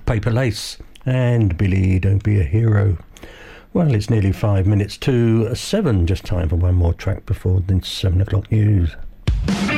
Paper Lace and Billy, Don't Be a Hero. Well, it's nearly 5 minutes to 7, just time for one more track before the 7 o'clock news.